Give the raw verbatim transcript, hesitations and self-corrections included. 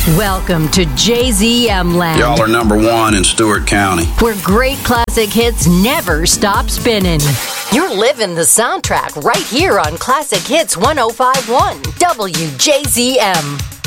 Welcome to J Z M Land. Y'all are number one in Stewart County, where great classic hits never stop spinning. You're living the soundtrack right here on Classic Hits one oh five point one W J Z M.